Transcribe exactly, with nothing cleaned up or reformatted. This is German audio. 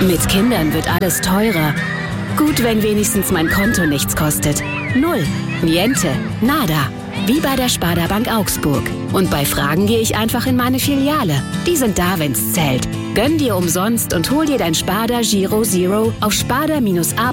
Mit Kindern wird alles teurer. Gut, wenn wenigstens mein Konto nichts kostet. Null. Niente. Nada. Wie bei der Sparda Bank Augsburg. Und bei Fragen gehe ich einfach in meine Filiale. Die sind da, wenn's zählt. Gönn dir umsonst und hol dir dein Sparda Giro Zero auf sparda-a